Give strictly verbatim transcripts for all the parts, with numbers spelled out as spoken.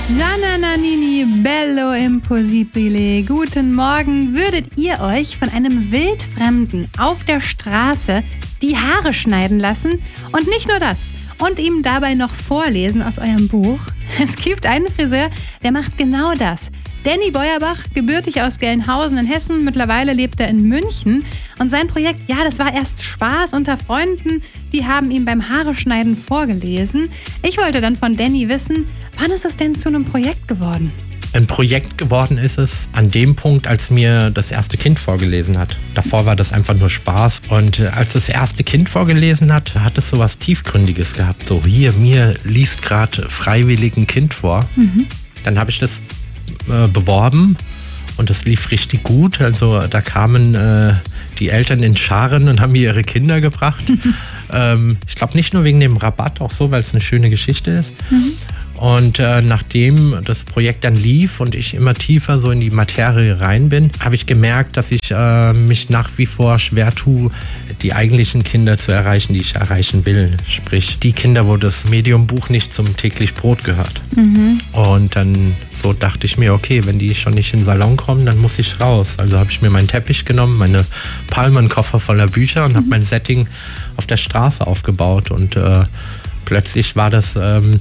Gianna Nannini, bello impossibile. Guten Morgen. Würdet ihr euch von einem Wildfremden auf der Straße die Haare schneiden lassen? Und nicht nur das. Und ihm dabei noch vorlesen aus eurem Buch? Es gibt einen Friseur, der macht genau das. Danny Beuerbach, gebürtig aus Gelnhausen in Hessen, mittlerweile lebt er in München. Und sein Projekt, ja, das war erst Spaß unter Freunden, die haben ihm beim Haareschneiden vorgelesen. Ich wollte dann von Danny wissen, wann ist es denn zu einem Projekt geworden? Ein Projekt geworden ist es an dem Punkt, als mir das erste Kind vorgelesen hat. Davor war das einfach nur Spaß. Und als das erste Kind vorgelesen hat, hat es so was Tiefgründiges gehabt. So, hier, mir liest gerade freiwillig ein Kind vor. Mhm. Dann habe ich das äh, beworben und das lief richtig gut. Also da kamen äh, die Eltern in Scharen und haben mir ihre Kinder gebracht. ähm, ich glaube nicht nur wegen dem Rabatt, auch so, weil es eine schöne Geschichte ist. Mhm. Und äh, nachdem das Projekt dann lief und ich immer tiefer so in die Materie rein bin, habe ich gemerkt, dass ich äh, mich nach wie vor schwer tue, die eigentlichen Kinder zu erreichen, die ich erreichen will. Sprich, die Kinder, wo das Medium-Buch nicht zum täglich Brot gehört. Mhm. Und dann so dachte ich mir, okay, wenn die schon nicht in den Salon kommen, dann muss ich raus. Also habe ich mir meinen Teppich genommen, meine Palmenkoffer voller Bücher und mhm. habe mein Setting auf der Straße aufgebaut. Und äh, plötzlich war das Ähm,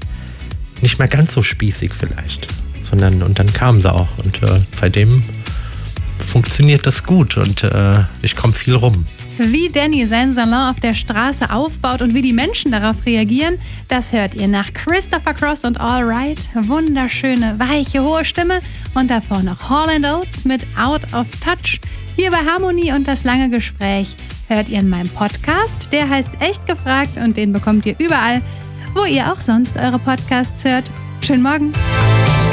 nicht mehr ganz so spießig vielleicht, sondern und dann kamen sie auch und äh, seitdem funktioniert das gut und äh, ich komme viel rum. Wie Danny seinen Salon auf der Straße aufbaut und wie die Menschen darauf reagieren, das hört ihr nach Christopher Cross und All Right. Wunderschöne, weiche, hohe Stimme und davor noch Hall and Oates mit Out of Touch. Hier bei Harmonie und das lange Gespräch hört ihr in meinem Podcast. Der heißt Echt gefragt und den bekommt ihr überall, wo ihr auch sonst eure Podcasts hört. Schönen Morgen.